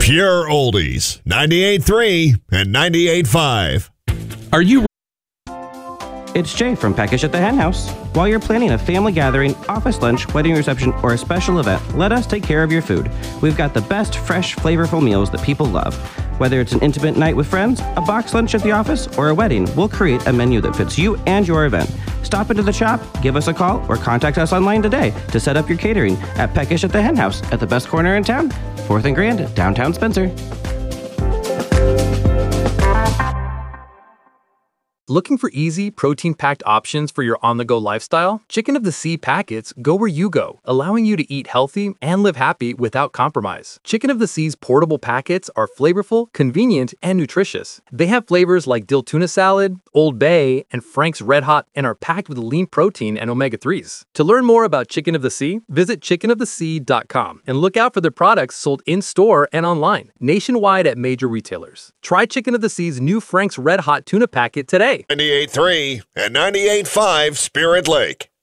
Pure Oldies, 98.3 and 98.5. Are you It's Jay from Peckish at the Hen House. While you're planning a family gathering, office lunch, wedding reception, or a special event, let us take care of your food. We've got the best, fresh, flavorful meals that people love. Whether it's an intimate night with friends, a box lunch at the office, or a wedding, we'll create a menu that fits you and your event. Stop into the shop, give us a call, or contact us online today to set up your catering at Peckish at the Hen House at the best corner in town, 4th and Grand, downtown Spencer. Looking for easy, protein-packed options for your on-the-go lifestyle? Chicken of the Sea packets go where you go, allowing you to eat healthy and live happy without compromise. Chicken of the Sea's portable packets are flavorful, convenient, and nutritious. They have flavors like dill tuna salad, Old Bay, and Frank's Red Hot, and are packed with lean protein and omega-3s. To learn more about Chicken of the Sea, visit chickenofthesea.com and look out for their products sold in-store and online, nationwide at major retailers. Try Chicken of the Sea's new Frank's Red Hot tuna packet today. 98.3 and 98.5 Spirit Lake.